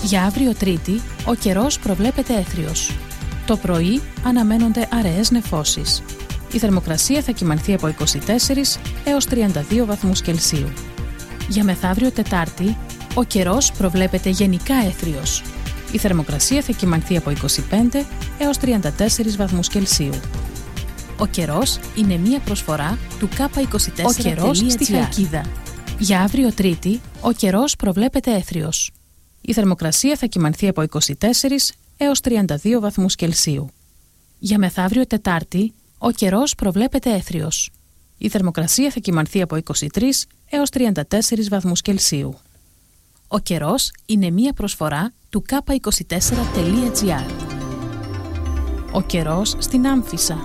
Για αύριο Τρίτη, ο καιρός προβλέπεται έθριος. Το πρωί αναμένονται αραιές νεφώσεις. Η θερμοκρασία θα κυμανθεί από 24 έως 32 βαθμούς Κελσίου. Για μεθαύριο Τετάρτη, ο καιρός προβλέπεται γενικά έθριος. Η θερμοκρασία θα κυμανθεί από 25 έως 34 βαθμούς Κελσίου. Ο καιρός είναι μία προσφορά του K24.gr. Ο καιρός στη Χαλκίδα. Για αύριο Τρίτη, ο καιρός προβλέπεται έθριος. Η θερμοκρασία θα κυμανθεί από 24 έως 32 βαθμούς Κελσίου. Για μεθαύριο Τετάρτη, ο καιρός προβλέπεται έθριος. Η θερμοκρασία θα κυμανθεί από 23 έως 34 βαθμούς Κελσίου. Ο καιρός είναι μία προσφορά του K24.gr. Ο καιρός στην Άμφισσα.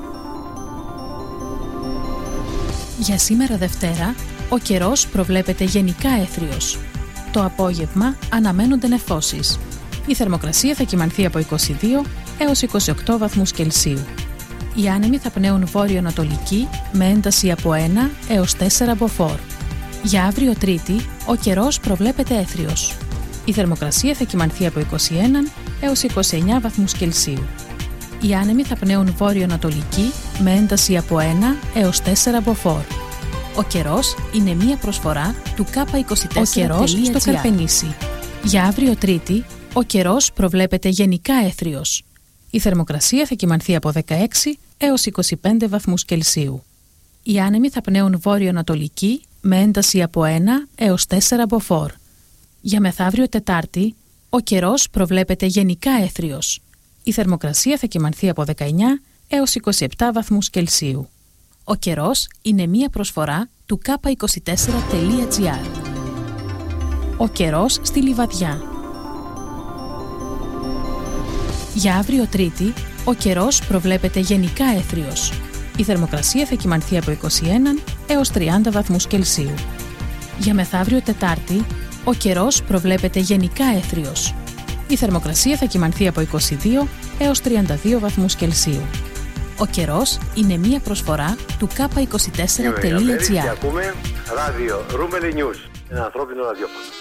Για σήμερα Δευτέρα, ο καιρός προβλέπεται γενικά έθριος. Το απόγευμα αναμένονται νεφώσεις. Η θερμοκρασία θα κυμανθεί από 22 έως 28 βαθμούς Κελσίου. Οι άνεμοι θα πνέουν βόρειο-ανατολική με ένταση από 1 έως 4 μποφόρ. Για αύριο Τρίτη, ο καιρός προβλέπεται έθριος. Η θερμοκρασία θα κυμανθεί από 21 έως 29 βαθμούς Κελσίου. Οι άνεμοι θα πνέουν βόρειο-ανατολική με ένταση από 1 έως 4 μποφόρ. Ο καιρός είναι μία προσφορά του K24.gr. Ο καιρός στο Καρπενήσι. Για αύριο Τρίτη, ο καιρός προβλέπεται γενικά έθριος. Η θερμοκρασία θα κυμανθεί από 16 έως 25 βαθμούς Κελσίου. Οι άνεμοι θα πνέουν βόρειο-ανατολική με ένταση από 1 έως 4 μποφόρ. Για μεθαύριο Τετάρτη, ο καιρός προβλέπεται γενικά έθριος. Η θερμοκρασία θα κυμανθεί από 19 έως 27 βαθμούς Κελσίου. Ο καιρός είναι μία προσφορά του K24.gr. Ο καιρός στη Λιβαδιά. Για αύριο Τρίτη, ο καιρός προβλέπεται γενικά έθριος. Η θερμοκρασία θα κυμανθεί από 21 έως 30 βαθμούς Κελσίου. Για μεθαύριο Τετάρτη, ο καιρός προβλέπεται γενικά έθριος. Η θερμοκρασία θα κυμανθεί από 22 έως 32 βαθμούς Κελσίου. Ο καιρός είναι μία προσφορά του K24.gr. Ακούμε ράδιο Ρούμελι News, ένα ανθρώπινο ραδιόφωνο.